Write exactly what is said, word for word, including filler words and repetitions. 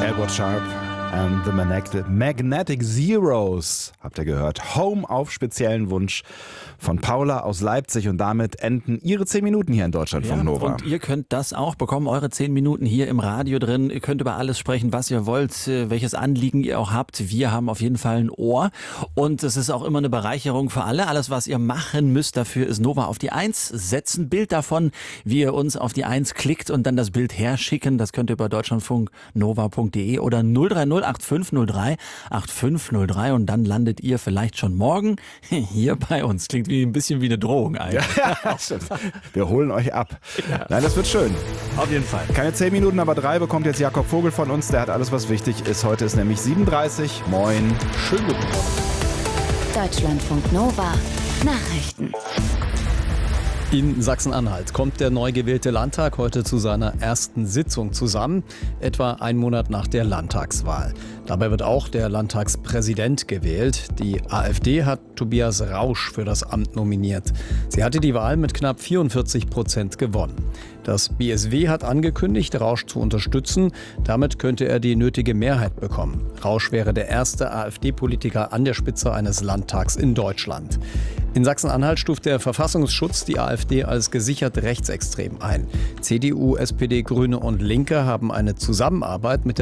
Elwood Sharp and the Magnetic, Magnetic Zeros, habt ihr gehört. Home auf speziellen Wunsch von Paula aus Leipzig und damit enden ihre zehn Minuten hier in Deutschlandfunk Ja, Nova. und ihr könnt das auch bekommen, eure zehn Minuten hier im Radio drin. Ihr könnt über alles sprechen, was ihr wollt, welches Anliegen ihr auch habt. Wir haben auf jeden Fall ein Ohr und es ist auch immer eine Bereicherung für alle. Alles, was ihr machen müsst, dafür ist Nova auf die Eins. Setzen Bild davon, wie ihr uns auf die Eins klickt und dann das Bild herschicken. Das könnt ihr über deutschlandfunk nova punkt de oder null drei null acht fünf null drei acht fünf null drei und dann landet ihr vielleicht schon morgen hier bei uns. Klingt wie ein bisschen wie eine Drohung eigentlich. Ja, stimmt. Wir holen euch ab. Ja. Nein, das wird schön. Auf jeden Fall. Keine zehn Minuten, aber drei bekommt jetzt Jakob Vogel von uns. Der hat alles, was wichtig ist. Heute ist nämlich sieben Uhr dreißig. Moin. Schönen guten Morgen. Deutschlandfunk Nova. Nachrichten. In Sachsen-Anhalt kommt der neu gewählte Landtag heute zu seiner ersten Sitzung zusammen, etwa einen Monat nach der Landtagswahl. Dabei wird auch der Landtagspräsident gewählt. Die AfD hat Tobias Rausch für das Amt nominiert. Sie hatte die Wahl mit knapp vierundvierzig Prozent gewonnen. Das B S W hat angekündigt, Rausch zu unterstützen. Damit könnte er die nötige Mehrheit bekommen. Rausch wäre der erste AfD-Politiker an der Spitze eines Landtags in Deutschland. In Sachsen-Anhalt stuft der Verfassungsschutz die AfD als gesichert rechtsextrem ein. C D U, S P D, Grüne und Linke haben eine Zusammenarbeit mit der